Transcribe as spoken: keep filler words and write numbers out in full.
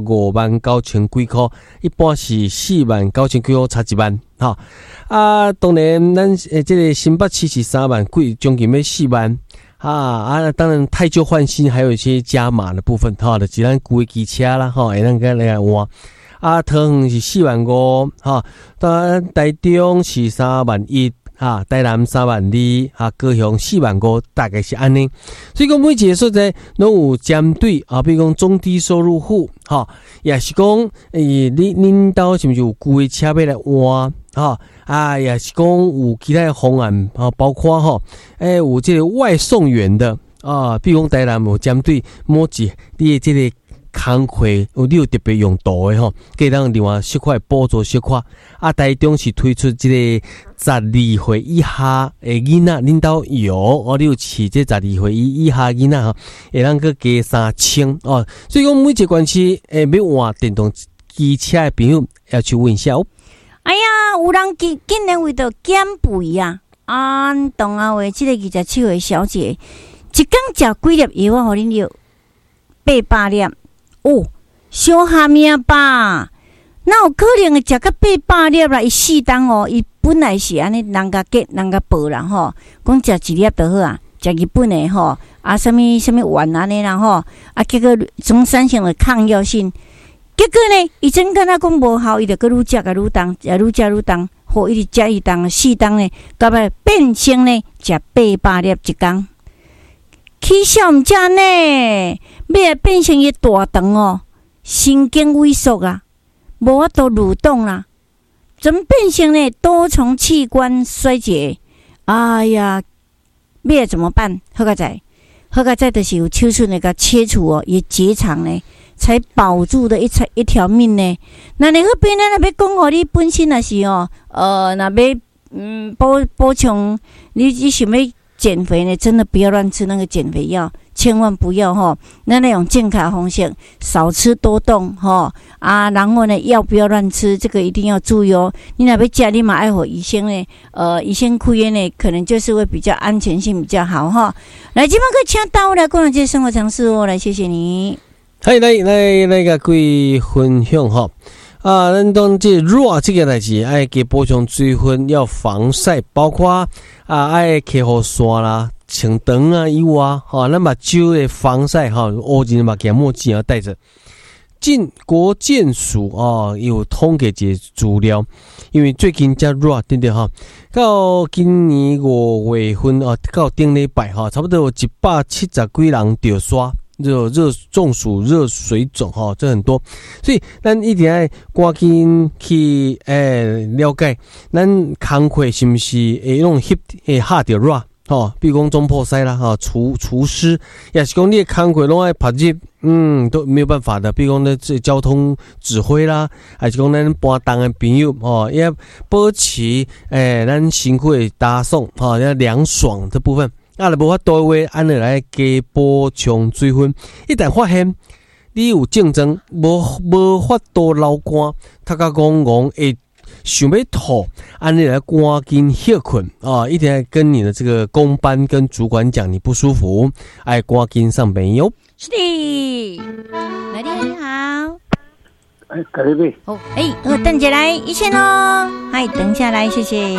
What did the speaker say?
五万九千几块，一般是四万九千几块，差一万。哈啊，当然咱诶，这个新北市是三万几，将近要四万。啊啊，当然汰旧换新，还有一些加码的部分，哈，就是咱旧的机车啦，哈，会咱个来换。啊，桃园是四万五，哈，当然台中是三万一。啊，台南三万二，啊，高雄四万五，大概是安尼。所以讲每一个所在拢有针对啊，比如讲中低收入户，哈，也是讲诶，你恁兜是毋是有旧的车要来换，哈啊，也是讲有其他的方案啊，包括哈，诶，有这个外送员的啊，比如讲台南有针对某一你的这个工课有你有特别用途的吼，给咱另外小块补助小块。啊，台中是推出这个十二岁以下的囡仔，恁兜有哦，你有饲这十二岁以下囡仔吼，会咱个加三千哦。所以讲每一个县市诶，要换电动机车的朋友要去问一下哦。 哎呀，有人竟竟然为着减肥啊！啊，东阿话这个二十七岁小姐，一工食几粒药啊？互恁药八百粒。哦，小虾米吧？那有可能食到八百粒啦？伊四当哦，伊本来是安尼，人家给人家报啦吼，讲食一粒就好啊，食日本的吼，啊，什么什么丸安尼啦吼，啊，结果中山性的抗药性，结果呢，伊真敢若讲无效，伊就搁愈食个愈重，也愈食愈重，好一直食一当四当呢，到尾变成呢食八百粒一工。起笑毋食呢，要变成一大肠哦，神经萎缩啊，无法度蠕动啦，怎么变成呢多重器官衰竭？哎呀，要怎么办？好个在，好个在就是有手术那个切除哦，也结肠呢，才保住的一条一条命呢。那你那边呢？那边讲哦，你本身那是哦，呃，那边嗯补补充，你你想要减肥呢，真的不要乱吃那个减肥药，千万不要哈。那那种健康方式，少吃多动哈啊，然后呢，药不要乱吃，这个一定要注意哦。你那边家里嘛爱和医生呢，呃，医生开药呢，可能就是会比较安全性比较好哈。来，今晚可以请到来讲这些生活常识哦，来谢谢你。 嗨，来来来个各位分享哈。啊，咱当这热这个代志，爱给补充水分，要防晒，包括啊爱开雨伞啦、穿长啊衣啊，哈，咱目睭的防晒哈，乌人目镜墨镜要戴着。进国健署哦有统计一个资料，因为最近遮热，对不对哈？到今年五月份哦，到顶礼拜哈，差不多有一百七十几人着刷。热热中暑、热水肿哈，这很多，所以咱一定要赶紧去诶了解，咱工课是不是会用翕会下着热吼？比如讲中破塞啦哈，厨厨师也是讲你的工课拢爱拍热，嗯，都没有办法的。比如讲呢，这交通指挥啦，还是讲咱搬动的朋友哦，要保持诶咱身躯的打爽哈，要凉爽的部分。啊，就无法度话，安尼来加补充水分。一旦发现你有竞争，无无法度流汗，他甲讲讲会想要吐，安尼来赶紧休困啊！一定要跟你的这个公班跟主管讲你不舒服，爱赶紧上班哟。 是的，来你好，你好。 哎，各位， 哦，哎，我等下来一线哦，嗨，等下来，谢谢。